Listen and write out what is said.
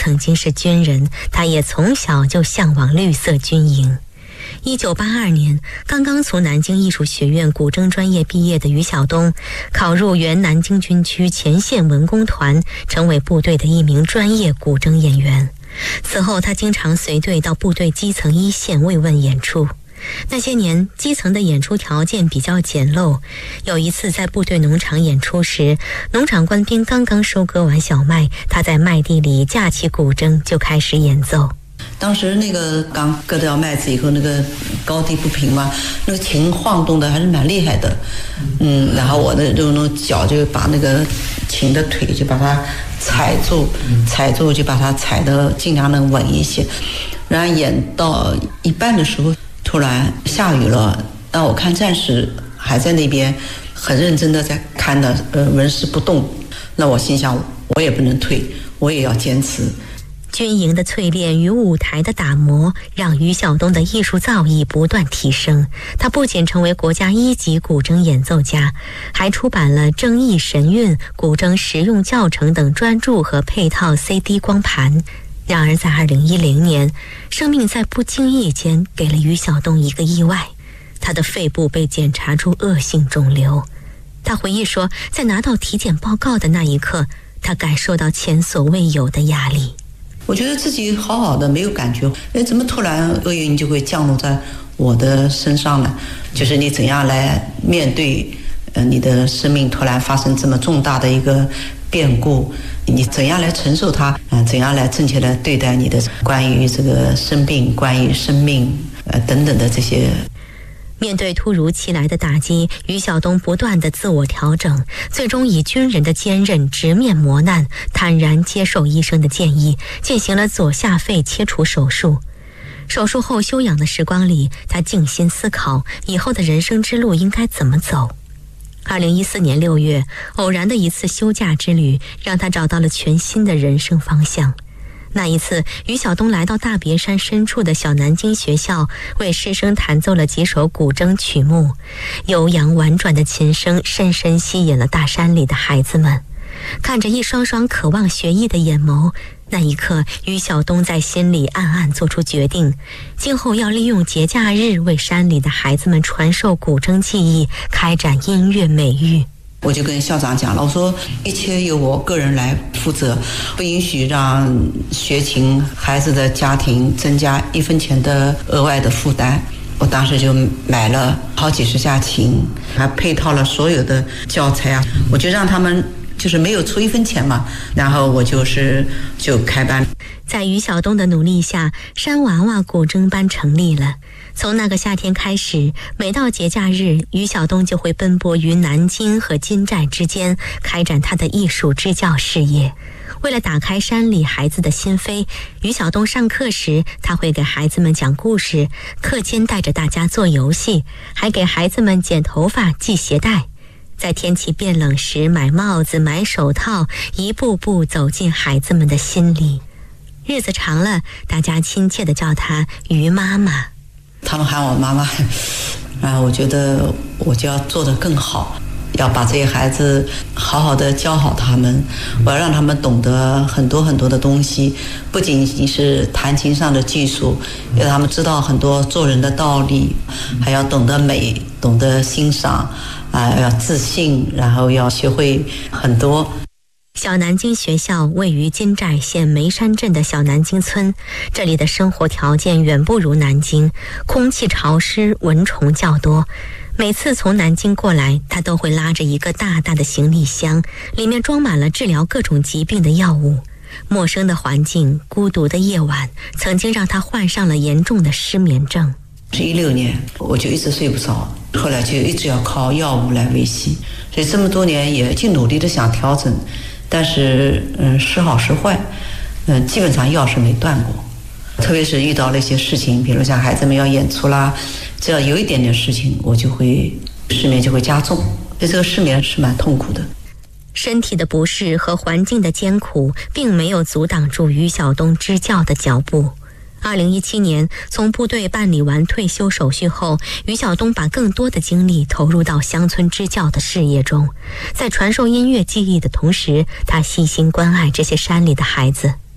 曾经是军人，他也从小就向往绿色军营。1982年，刚刚从南京艺术学院古筝专业毕业的于晓东，考入原南京军区前线文工团，成为部队的一名专业古筝演员。此后，他经常随队到部队基层一线慰问演出。那些年，基层的演出条件比较简陋。有一次在部队农场演出时，农场官兵刚刚收割完小麦，他在麦地里架起古筝就开始演奏。 当时那个刚割掉麦子以后，那个高低不平嘛，那个琴晃动的还是蛮厉害的。然后我的那种脚就把那个琴的腿就把它踩住就把它踩得尽量能稳一些。然后演到一半的时候，突然下雨了，但我看战士还在那边很认真的在看的，纹丝不动。那我心想，我也不能退，我也要坚持。 军营的淬炼与舞台的打磨，让于晓东的艺术造诣不断提升。他不仅成为国家1级古筝演奏家，还出版了《正义神韵》古筝实用教程等专著和配套 CD 光盘。然而在2010年，生命在不经意间给了于晓东一个意外，他的肺部被检查出恶性肿瘤。他回忆说，在拿到体检报告的那一刻，他感受到前所未有的压力。 我觉得自己好好的没有感觉，怎么突然厄运就会降落在我的身上呢？就是你怎样来面对你的生命突然发生这么重大的一个变故，你怎样来承受它，怎样来正确的对待你的关于这个生病、关于生命等等的这些。 面对突如其来的打击，于晓东不断的自我调整，最终以军人的坚韧直面磨难，坦然接受医生的建议，进行了左下肺切除手术。手术后休养的时光里，他静心思考以后的人生之路应该怎么走。2014年6月，偶然的一次休假之旅，让他找到了全新的人生方向。那一次，于晓东来到大别山深处的小南京学校，为师生弹奏了几首古筝曲目，悠扬婉转的琴声深深吸引了大山里的孩子们。看着一双双渴望学艺的眼眸，那一刻，于晓东在心里暗暗做出决定，今后要利用节假日为山里的孩子们传授古筝技艺，开展音乐美育。 我就跟校长讲了，我说一切由我个人来负责，不允许让学琴孩子的家庭增加1分钱的额外的负担。我当时就买了好几十架琴，还配套了所有的教材啊，我就让他们就是没有出1分钱嘛，然后我就开班。 在于晓东的努力下，山娃娃古筝班成立了。从那个夏天开始，每到节假日，于晓东就会奔波于南京和金寨之间，开展他的艺术支教事业。为了打开山里孩子的心扉，于晓东上课时，他会给孩子们讲故事，课间带着大家做游戏，还给孩子们剪头发、系鞋带。在天气变冷时，买帽子、买手套，一步步走进孩子们的心里。日子长了，大家亲切地叫她于妈妈。 他们喊我妈妈，我觉得我就要做得更好，要把这些孩子好好的教好他们，我要让他们懂得很多很多的东西，不仅仅是弹琴上的技术，要让他们知道很多做人的道理，还要懂得美，懂得欣赏，要自信，然后要学会很多。 小南京学校位于金寨县梅山镇的小南京村，这里的生活条件远不如南京，空气潮湿，蚊虫较多。每次从南京过来，他都会拉着一个大大的行李箱，里面装满了治疗各种疾病的药物。陌生的环境，孤独的夜晚，曾经让他患上了严重的失眠症。 是16年，我就一直睡不着，后来就一直要靠药物来维系，所以这么多年也尽努力的想调整，但是时好时坏，基本上药是没断过。特别是遇到了一些事情，比如像孩子们要演出啦，只要有一点点事情，我就会失眠就会加重，所以这个失眠是蛮痛苦的。 身体的不适和环境的艰苦，并没有阻挡住于晓东支教的脚步。2017年，从部队办理完退休手续后，于晓东把更多的精力投入到乡村支教的事业中，在传授音乐技艺的同时，他细心关爱这些山里的孩子。